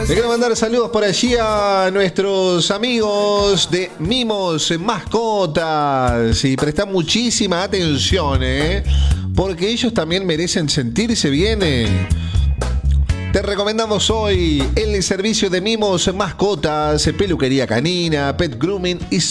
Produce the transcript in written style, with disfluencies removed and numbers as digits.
Le quiero mandar saludos por allí a nuestros amigos de Mimos Mascotas. Y presta muchísima atención, porque ellos también merecen sentirse bien. Te recomendamos hoy el servicio de Mimos Mascotas, peluquería canina, pet grooming y